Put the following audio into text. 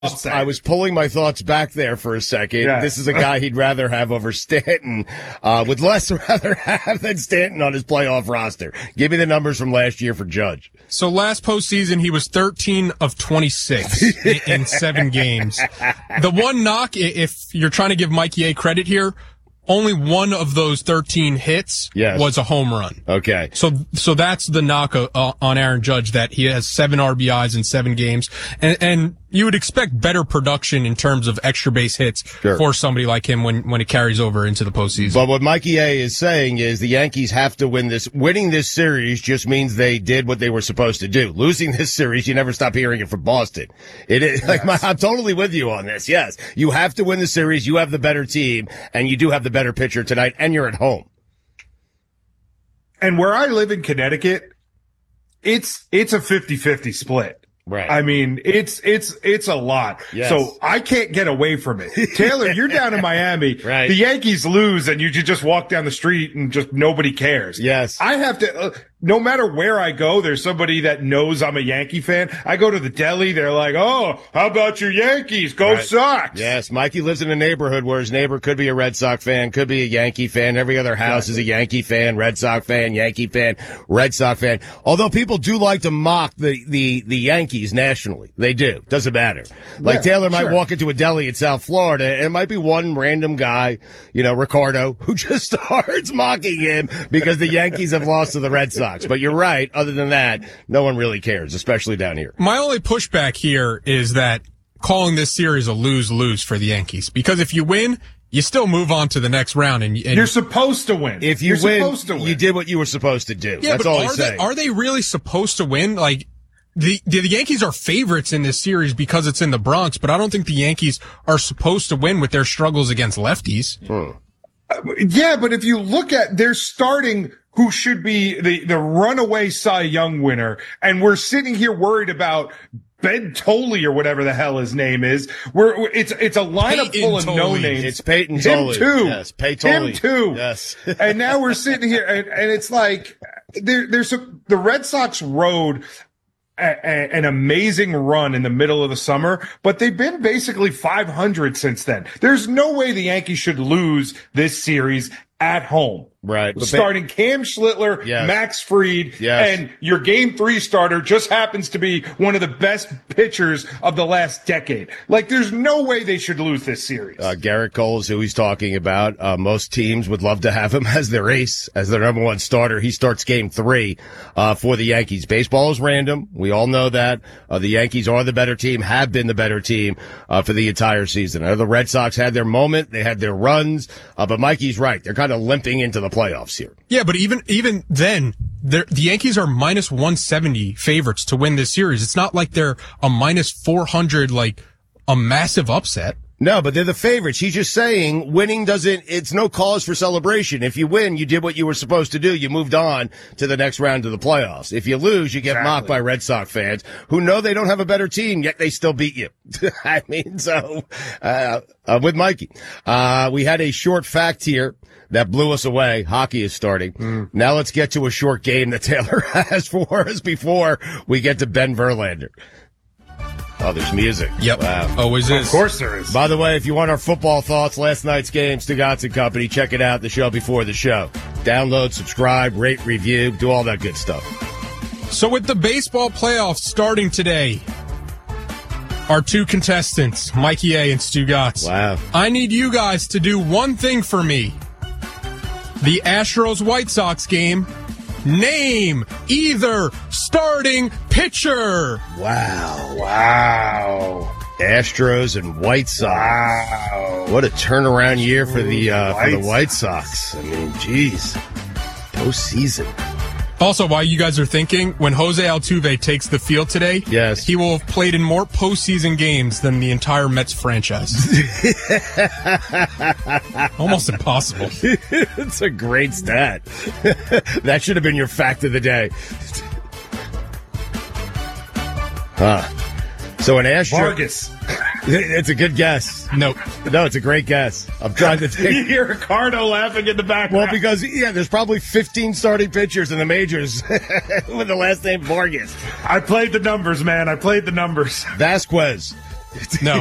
I was pulling my thoughts back there for a second. Yeah. This is a guy he'd rather have over Stanton, would less rather have than Stanton on his playoff roster. Give me the numbers from last year for Judge. So last postseason, he was 13 of 26 in 7 games. The one knock, if you're trying to give Mikey A credit here, only one of those 13 hits was a home run. Okay. So that's the knock on Aaron Judge, that he has 7 RBIs in 7 games. And you would expect better production in terms of extra base hits for somebody like him when it carries over into the postseason. But what Mikey A is saying is the Yankees have to win this. Winning this series just means they did what they were supposed to do. Losing this series, you never stop hearing it from Boston. It is I'm totally with you on this. Yes, you have to win the series. You have the better team, and you do have the better pitcher tonight, and you're at home. And where I live in Connecticut, it's a 50-50 split. Right. I mean, it's a lot. Yes. So I can't get away from it. Taylor, you're down in Miami. Right. The Yankees lose and you just walk down the street and just nobody cares. Yes. I have to, no matter where I go, there's somebody that knows I'm a Yankee fan. I go to the deli. They're like, oh, how about your Yankees? Go Sox. Yes. Mikey lives in a neighborhood where his neighbor could be a Red Sox fan, could be a Yankee fan. Every other house is a Yankee fan, Red Sox fan, Yankee fan, Red Sox fan. Although people do like to mock the Yankees nationally. They do. Doesn't matter. Like Taylor might walk into a deli in South Florida and it might be one random guy, Ricardo, who just starts mocking him because the Yankees have lost to the Red Sox. But you're right. Other than that, no one really cares, especially down here. My only pushback here is that calling this series a lose-lose for the Yankees. Because if you win, you still move on to the next round. And you're supposed to win. If you win, you did what you were supposed to do. Yeah, that's all he's saying. Are they really supposed to win? Like, the Yankees are favorites in this series because it's in the Bronx, but I don't think the Yankees are supposed to win with their struggles against lefties. Yeah, but if you look at their starting who should be the runaway Cy Young winner, and we're sitting here worried about Ben Tolley or whatever the hell his name is. It's a lineup full of no names. It's Peyton Tolley. Him too. Yes, Peyton Him too. Yes. And now we're sitting here and it's like the Red Sox rode an amazing run in the middle of the summer, but they've been basically 500 since then. There's no way the Yankees should lose this series at home. Right. Starting Cam Schlittler, Max Fried, and your Game 3 starter just happens to be one of the best pitchers of the last decade. Like, there's no way they should lose this series. Garrett Cole is who he's talking about. Most teams would love to have him as their ace, as their number one starter. He starts Game 3 for the Yankees. Baseball is random. We all know that. The Yankees are the better team, have been the better team for the entire season. I know the Red Sox had their moment. They had their runs. But Mikey's right. They're kind of limping into the playoffs here. Yeah, but even then, the Yankees are minus 170 favorites to win this series. It's not like they're a minus 400, like a massive upset. No, but they're the favorites. He's just saying winning it's no cause for celebration. If you win, you did what you were supposed to do. You moved on to the next round of the playoffs. If you lose, you get mocked by Red Sox fans who know they don't have a better team, yet they still beat you. I mean, so, with Mikey. We had a short fact here that blew us away. Hockey is starting. Now let's get to a short game that Taylor has for us before we get to Ben Verlander. Oh, there's music. Yep. Wow. Always is. Of course there is. By the way, if you want our football thoughts, last night's game, Stugotz and Company, check it out, the show before the show. Download, subscribe, rate, review, do all that good stuff. So with the baseball playoffs starting today, our two contestants, Mikey A and Stugotz. Wow. I need you guys to do one thing for me. The Astros-White Sox game. Name either starting pitcher. Wow. Astros and White Sox. Wow. What a turnaround year for the White Sox. I mean, geez. Postseason. Also, while you guys are thinking, when Jose Altuve takes the field today, yes, he will have played in more postseason games than the entire Mets franchise. Almost impossible. It's a great stat. That should have been your fact of the day. So an Astro... Vargas. It's a good guess. Nope. No, it's a great guess. I'm trying to think. You hear Ricardo laughing in the background. Well, because, there's probably 15 starting pitchers in the majors with the last name Vargas. I played the numbers, man. I played the numbers. Vasquez. No,